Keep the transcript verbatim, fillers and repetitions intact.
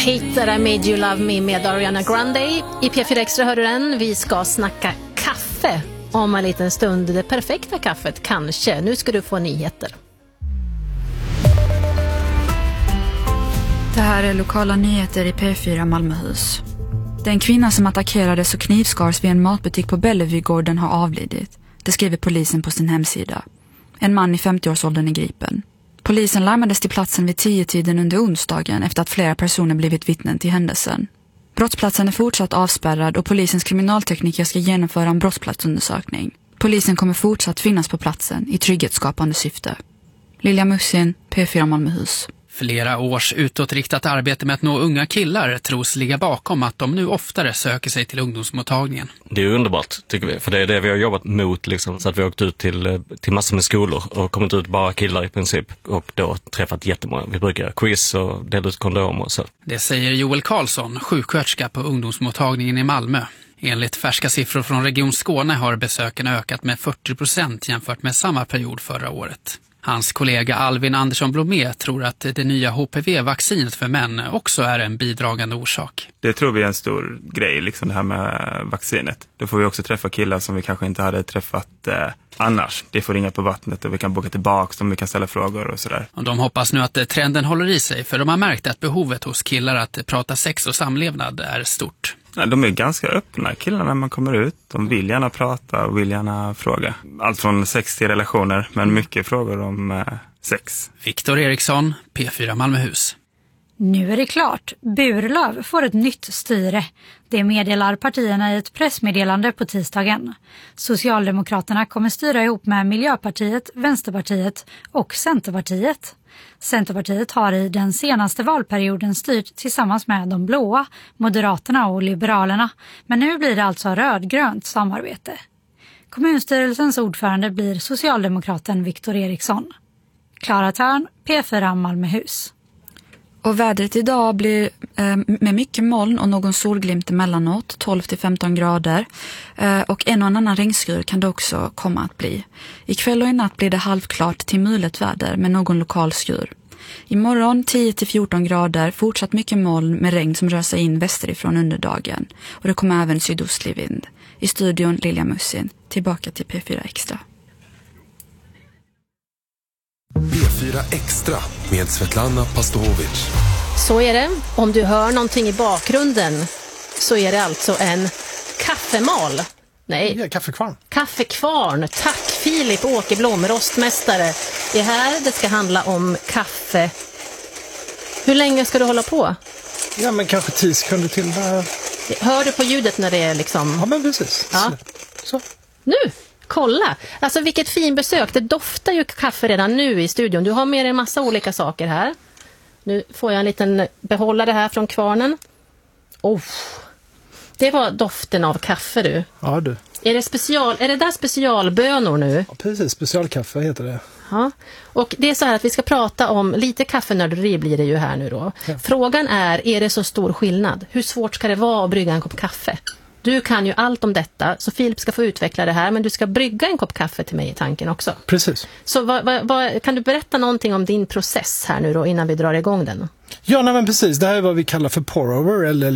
Hater I Made You Love Me med Ariana Grande. I P fyra Extra hör du den. Vi ska snacka kaffe om en liten stund. Det perfekta kaffet kanske. Nu ska du få nyheter. Det här är lokala nyheter i P fyra Malmöhus. Den kvinna som attackerades och knivskars vid en matbutik på Bellevuegården har avlidit. Det skriver polisen på sin hemsida. En man i femtio-årsåldern är gripen. Polisen larmades till platsen vid tio-tiden under onsdagen efter att flera personer blivit vittnen till händelsen. Brottsplatsen är fortsatt avspärrad och polisens kriminaltekniker ska genomföra en brottsplatsundersökning. Polisen kommer fortsatt finnas på platsen i trygghetsskapande syfte. Lilja Mussin, P fyra Malmöhus. Flera års utåtriktat arbete med att nå unga killar tros ligga bakom att de nu oftare söker sig till ungdomsmottagningen. Det är underbart tycker vi, för det är det vi har jobbat mot liksom, så att vi har åkt ut till, till massor med skolor och kommit ut bara killar i princip och då träffat jättemånga. Vi brukar quiz och dela ut kondom och så. Det säger Joel Karlsson, sjuksköterska på ungdomsmottagningen i Malmö. Enligt färska siffror från Region Skåne har besöken ökat med fyrtio procent jämfört med samma period förra året. Hans kollega Alvin Andersson Blomé tror att det nya H P V-vaccinet för män också är en bidragande orsak. Det tror vi är en stor grej, liksom det här med vaccinet. Då får vi också träffa killar som vi kanske inte hade träffat eh, annars. Det får ringa på vattnet och vi kan boka tillbaka om vi kan ställa frågor och sådär. Och de hoppas nu att trenden håller i sig, för de har märkt att behovet hos killar att prata sex och samlevnad är stort. Nej, de är ganska öppna, killarna, när man kommer ut. De vill gärna prata och vill gärna fråga. Allt från sex till relationer, men mycket frågor om eh, sex. Viktor Eriksson, P fyra Malmöhus. Nu är det klart. Burlöv får ett nytt styre. Det meddelar partierna i ett pressmeddelande på tisdagen. Socialdemokraterna kommer styra ihop med Miljöpartiet, Vänsterpartiet och Centerpartiet. Centerpartiet har i den senaste valperioden styrt tillsammans med de blåa, Moderaterna och Liberalerna. Men nu blir det alltså rödgrönt samarbete. Kommunstyrelsens ordförande blir socialdemokraten Viktor Eriksson. Klara Törn, P fyra Malmöhus. Och vädret idag blir eh, med mycket moln och någon solglimt emellanåt, tolv till femton grader. Eh, och en och annan regnskur kan det också komma att bli. Ikväll och i natt blir det halvklart till mulet väder med någon lokal skur. Imorgon tio till fjorton grader, fortsatt mycket moln med regn som rör sig in västerifrån under dagen. Och det kommer även sydostlig vind. I studion Lilja Mussin, tillbaka till P fyra Extra. P fyra Extra med Svetlana Pastovic. Så är det. Om du hör någonting i bakgrunden så är det alltså en kaffemal. Nej. Ja, kaffekvarn. Kaffekvarn. Tack Filip Åkerblom, rostmästare. Det är här det ska handla om kaffe. Hur länge ska du hålla på? Ja, men kanske tio sekunder till. Där. Hör du på ljudet när det är liksom... Ja, men precis. Ja. Så. Nu! Kolla, alltså vilket fin besök. Det doftar ju kaffe redan nu i studion. Du har med dig en massa olika saker här. Nu får jag en liten behållare här från kvarnen. Oh, det var doften av kaffe du. Ja du. Är det, special, är det där specialbönor nu? Ja, precis, specialkaffe heter det. Ja. Och det är så här att vi ska prata om lite kaffenörderi blir det ju här nu då. Ja. Frågan är, är det så stor skillnad? Hur svårt ska det vara att brygga en kopp kaffe? Du kan ju allt om detta, så Filip ska få utveckla det här, men du ska brygga en kopp kaffe till mig i tanken också. Precis. Så vad, vad, vad, kan du berätta någonting om din process här nu då innan vi drar igång den? Ja, nej, men precis. Det här är vad vi kallar för pour-over eller